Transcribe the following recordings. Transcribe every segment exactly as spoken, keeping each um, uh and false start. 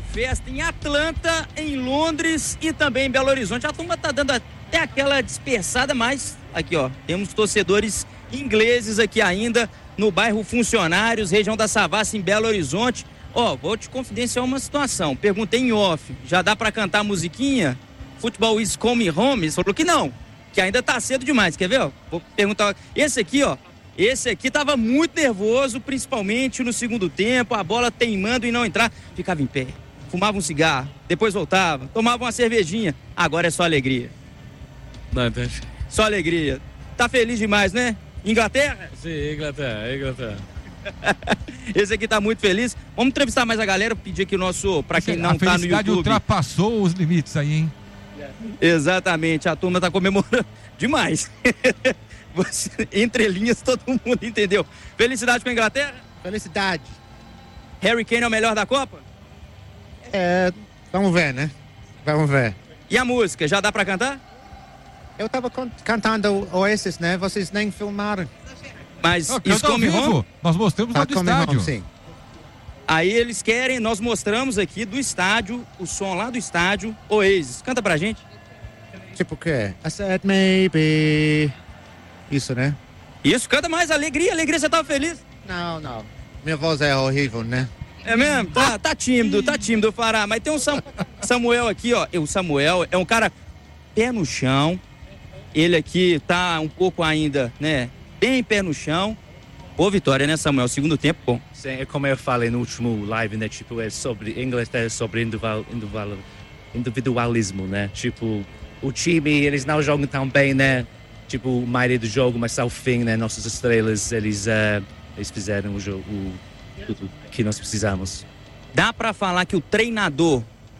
festa em Atlanta, em Londres e também em Belo Horizonte. A turma tá dando até aquela dispersada, mas aqui, ó, temos torcedores ingleses aqui ainda no bairro Funcionários, região da Savassi, em Belo Horizonte. Ó, vou te confidenciar uma situação. Perguntei em off, já dá pra cantar a musiquinha? Futebol is coming home? Ele falou que não, que ainda tá cedo demais. Quer ver, ó? Vou perguntar. Esse aqui, ó, esse aqui tava muito nervoso, principalmente no segundo tempo, a bola teimando em não entrar. Ficava em pé, fumava um cigarro, depois voltava, tomava uma cervejinha. Agora é só alegria. Não, tá... Só alegria. Tá feliz demais, né? Inglaterra? Sim, Inglaterra, Inglaterra. Esse aqui tá muito feliz. Vamos entrevistar mais a galera, pedir aqui o nosso, pra quem não tá no YouTube. A felicidade ultrapassou os limites aí, hein? Exatamente, a turma tá comemorando demais. Você, entre linhas, todo mundo entendeu. Felicidade com a Inglaterra? Felicidade. Harry Kane é o melhor da Copa? É, vamos ver, né? Vamos ver. E a música, já dá pra cantar? Eu tava cantando Oasis, né? Vocês nem filmaram. Mas oh, isso come home? Nós mostramos lá do estádio. Home, sim. Aí eles querem, nós mostramos aqui do estádio, o som lá do estádio, Oasis. Canta pra gente. Tipo o quê? I said maybe... Isso, né? Isso, canta mais, alegria, alegria, você tava feliz? Não, não. Minha voz é horrível, né? É mesmo? Tá, tá tímido, tá tímido, Fará. Mas tem um Sam... Samuel aqui, ó. O Samuel é um cara pé no chão. Ele aqui tá um pouco ainda, né? Bem pé no chão. Boa vitória, né, Samuel? Segundo tempo, bom. Sim, é como eu falei no último live, né? Tipo, é sobre Inglaterra, sobre individual, individual, individualismo, né? Tipo, o time, eles não jogam tão bem, né? Tipo, a maioria do jogo, mas ao fim, né? Nossas estrelas, eles, uh, eles fizeram o jogo, o, tudo que nós precisamos. Dá pra falar que o treinador,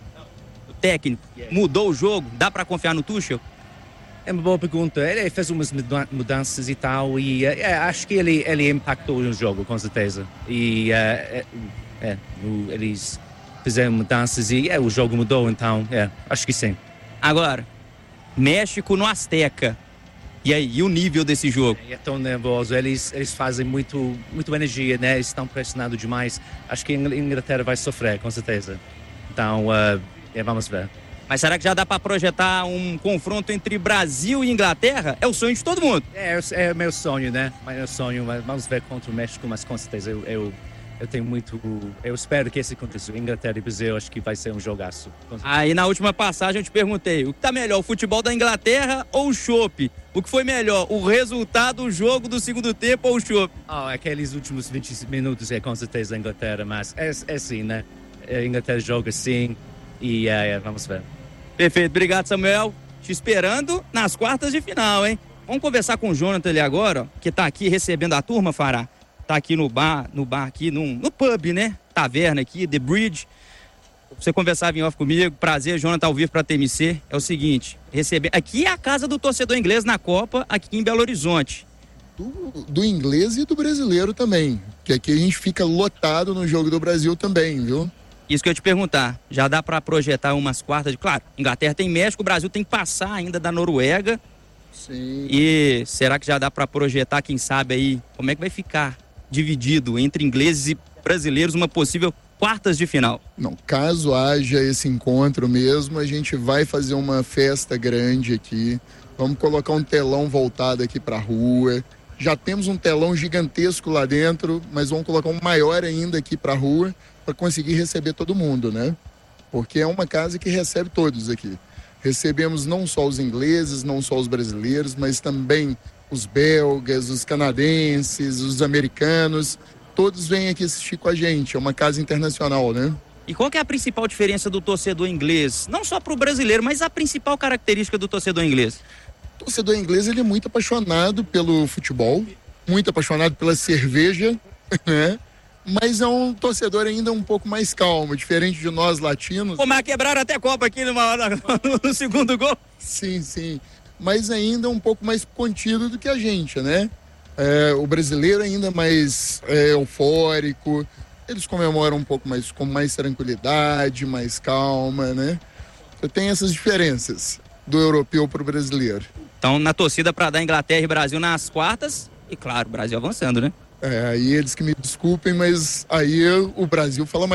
o técnico, yeah. mudou o jogo? Dá pra confiar no Tuchel? É uma boa pergunta. Ele fez umas mudanças e tal, e é, acho que ele, ele impactou no jogo, com certeza. E é, é, eles fizeram mudanças e é, o jogo mudou, então, é, acho que sim. Agora, México no Azteca. E aí, e o nível desse jogo? É, é tão nervoso, eles, eles fazem muito, muito energia, né? Eles estão pressionados demais. Acho que a Inglaterra vai sofrer, com certeza. Então, uh, é, vamos ver. Mas será que já dá para projetar um confronto entre Brasil e Inglaterra? É o sonho de todo mundo. É, é meu sonho, né? Meu sonho, vamos ver contra o México, mas com certeza eu, eu, eu tenho muito... Eu espero que isso aconteça. Inglaterra e Brasil, acho que vai ser um jogaço. Aí na última passagem eu te perguntei, o que tá melhor, o futebol da Inglaterra ou o chopp? O que foi melhor, o resultado, o jogo do segundo tempo ou o chopp? Oh, aqueles últimos vinte minutos é com certeza a Inglaterra, mas é, é assim, né? A Inglaterra joga assim e é, vamos ver. Perfeito, obrigado, Samuel. Te esperando nas quartas de final, hein? Vamos conversar com o Jonathan ali agora, ó, que tá aqui recebendo a turma, Fará. Tá aqui no bar, no bar aqui, num, no pub, né? Taverna aqui, The Bridge. Você conversava em off comigo, prazer, Jonathan ao vivo pra T M C. É o seguinte, receber... aqui é a casa do torcedor inglês na Copa, aqui em Belo Horizonte. Do, do inglês e do brasileiro também, que aqui a gente fica lotado no jogo do Brasil também, viu? Isso que eu ia te perguntar, já dá para projetar umas quartas de... Claro, Inglaterra tem México, o Brasil tem que passar ainda da Noruega. Sim. E será que já dá para projetar, quem sabe aí, como é que vai ficar dividido entre ingleses e brasileiros uma possível quartas de final? Não, caso haja esse encontro mesmo, a gente vai fazer uma festa grande aqui. Vamos colocar um telão voltado aqui para a rua. Já temos um telão gigantesco lá dentro, mas vamos colocar um maior ainda aqui para a rua, para conseguir receber todo mundo, né? Porque é uma casa que recebe todos aqui. Recebemos não só os ingleses, não só os brasileiros, mas também os belgas, os canadenses, os americanos. Todos vêm aqui assistir com a gente. É uma casa internacional, né? E qual que é a principal diferença do torcedor inglês? Não só para o brasileiro, mas a principal característica do torcedor inglês? O torcedor inglês, ele é muito apaixonado pelo futebol, muito apaixonado pela cerveja, né? Mas é um torcedor ainda um pouco mais calmo, diferente de nós latinos. Pô, mas quebraram até Copa aqui numa hora, no segundo gol. Sim, sim. Mas ainda um pouco mais contido do que a gente, né? É, o brasileiro ainda mais é, eufórico. Eles comemoram um pouco mais, com mais tranquilidade, mais calma, né? Você tem essas diferenças do europeu para o brasileiro. Então, na torcida para dar Inglaterra e Brasil nas quartas, e claro, o Brasil avançando, né? É, aí eles que me desculpem, mas aí o Brasil fala mais.